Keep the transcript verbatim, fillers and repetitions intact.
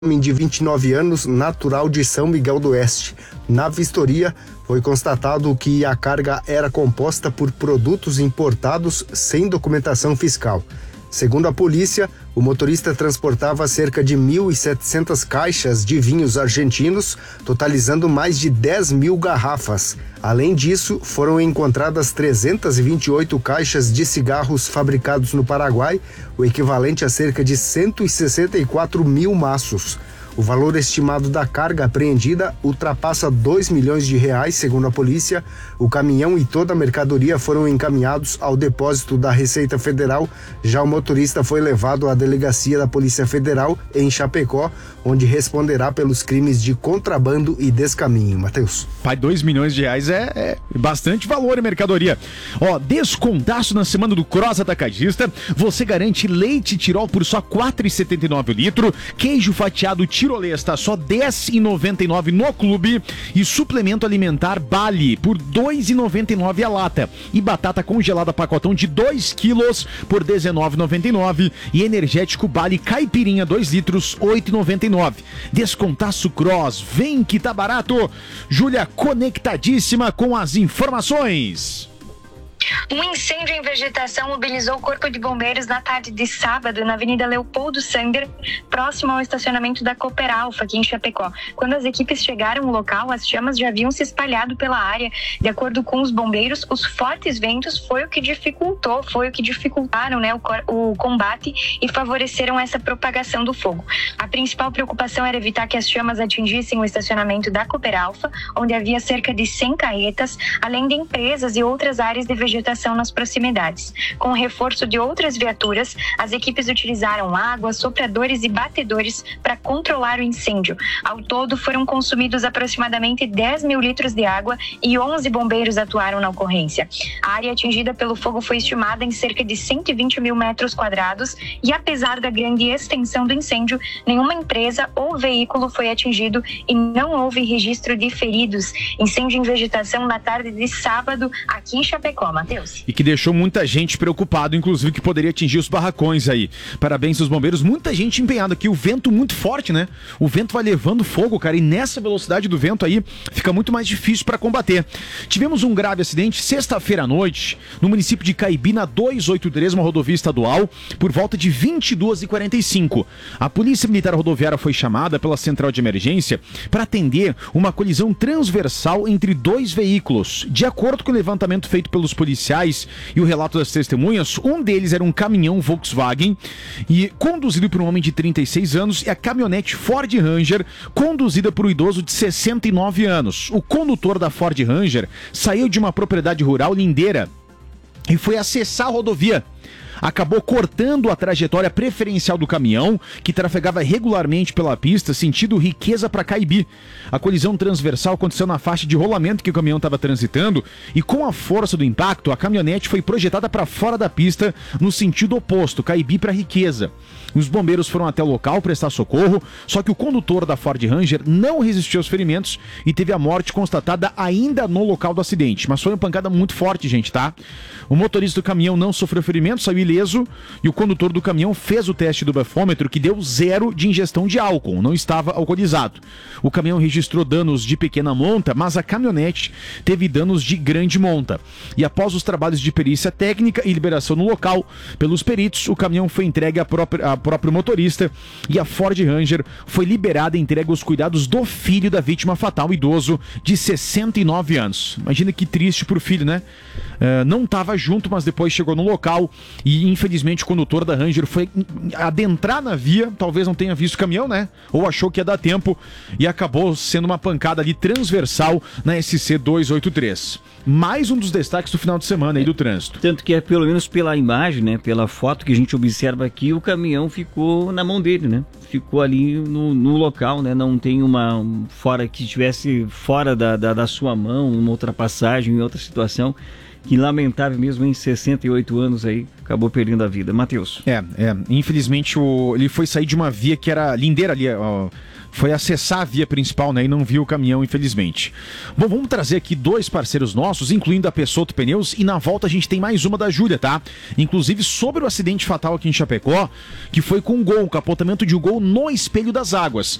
Homem de vinte e nove anos, natural de São Miguel do Oeste. Na vistoria, foi constatado que a carga era composta por produtos importados sem documentação fiscal. Segundo a polícia, o motorista transportava cerca de mil e setecentas caixas de vinhos argentinos, totalizando mais de dez mil garrafas. Além disso, foram encontradas trezentas e vinte e oito caixas de cigarros fabricados no Paraguai, o equivalente a cerca de cento e sessenta e quatro mil maços. O valor estimado da carga apreendida ultrapassa dois milhões de reais, segundo a polícia. O caminhão e toda a mercadoria foram encaminhados ao depósito da Receita Federal. Já o motorista foi levado à delegacia da Polícia Federal em Chapecó, onde responderá pelos crimes de contrabando e descaminho. Matheus. Pai, dois milhões de reais é, é bastante valor em mercadoria. Ó, descontaço na semana do Cross Atacadista. Você garante leite Tirol por só quatro reais e setenta e nove centavos o litro, queijo fatiado tirolês está só dez reais e noventa e nove centavos no clube e suplemento alimentar Bali por dois reais e noventa e nove centavos a lata e batata congelada pacotão de dois quilos por dezenove reais e noventa e nove centavos e energético Bali caipirinha dois litros oito reais e noventa e nove centavos. Descontaço Cross, vem que tá barato. Júlia conectadíssima com as informações. Um incêndio em vegetação mobilizou o Corpo de Bombeiros na tarde de sábado na Avenida Leopoldo Sander, próximo ao estacionamento da Cooper Alfa, aqui em Chapecó. Quando as equipes chegaram ao local, as chamas já haviam se espalhado pela área. De acordo com os bombeiros, os fortes ventos foi o que dificultou, foi o que dificultaram, né, o, o combate e favoreceram essa propagação do fogo. A principal preocupação era evitar que as chamas atingissem o estacionamento da Cooper Alfa, onde havia cerca de cem carretas, além de empresas e outras áreas de vegetação nas proximidades. Com o reforço de outras viaturas, as equipes utilizaram água, sopradores e batedores para controlar o incêndio. Ao todo, foram consumidos aproximadamente dez mil litros de água e onze bombeiros atuaram na ocorrência. A área atingida pelo fogo foi estimada em cerca de cento e vinte mil metros quadrados e, apesar da grande extensão do incêndio, nenhuma empresa ou veículo foi atingido e não houve registro de feridos. Incêndio em vegetação na tarde de sábado aqui em Chapecó. Matheus. E que deixou muita gente preocupado, inclusive que poderia atingir os barracões aí. Parabéns aos bombeiros, muita gente empenhada aqui, o vento muito forte, né? O vento vai levando fogo, cara, e nessa velocidade do vento aí fica muito mais difícil para combater. Tivemos um grave acidente sexta-feira à noite no município de Caibi, na duzentos e oitenta e três, uma rodovia estadual, por volta de vinte e duas e quarenta e cinco. A Polícia Militar Rodoviária foi chamada pela central de emergência para atender uma colisão transversal entre dois veículos. De acordo com o levantamento feito pelos policiais e o relato das testemunhas, um deles era um caminhão Volkswagen e conduzido por um homem de trinta e seis anos e a caminhonete Ford Ranger conduzida por um idoso de sessenta e nove anos. O condutor da Ford Ranger saiu de uma propriedade rural lindeira e foi acessar a rodovia. Acabou cortando a trajetória preferencial do caminhão, que trafegava regularmente pela pista, sentido Riqueza para Caibi. A colisão transversal aconteceu na faixa de rolamento que o caminhão estava transitando e, com a força do impacto, a caminhonete foi projetada para fora da pista, no sentido oposto, Caibi para Riqueza. Os bombeiros foram até o local prestar socorro, só que o condutor da Ford Ranger não resistiu aos ferimentos e teve a morte constatada ainda no local do acidente. Mas foi uma pancada muito forte, gente, tá? O motorista do caminhão não sofreu ferimentos, saiu ileso, e o condutor do caminhão fez o teste do bafômetro, que deu zero de ingestão de álcool, não estava alcoolizado. O caminhão registrou danos de pequena monta, mas a caminhonete teve danos de grande monta. E após os trabalhos de perícia técnica e liberação no local pelos peritos, o caminhão foi entregue à própria, à próprio motorista e a Ford Ranger foi liberada e entregue aos cuidados do filho da vítima fatal, idoso de sessenta e nove anos. Imagina que triste pro filho, né? Uh, não estava junto, mas depois chegou no local e infelizmente o condutor da Ranger foi adentrar na via, talvez não tenha visto o caminhão, né? Ou achou que ia dar tempo e acabou sendo uma pancada ali transversal na S C duzentos e oitenta e três. Mais um dos destaques do final de semana aí do trânsito. Tanto que é, pelo menos pela imagem, né? Pela foto que a gente observa aqui, o caminhão ficou na mão dele, né? Ficou ali no, no local, né? Não tem uma... fora que estivesse fora da, da, da sua mão, uma ultrapassagem, em outra situação. Que lamentável mesmo, em sessenta e oito anos aí, acabou perdendo a vida. Matheus. É, é. Infelizmente o, ele foi sair de uma via que era lindeira ali, ó, foi acessar a via principal, né, e não viu o caminhão, infelizmente. Bom, vamos trazer aqui dois parceiros nossos, incluindo a Pessotto Pneus, e na volta a gente tem mais uma da Júlia, tá? Inclusive sobre o acidente fatal aqui em Chapecó, que foi com um Gol, um capotamento de um Gol no Espelho das Águas.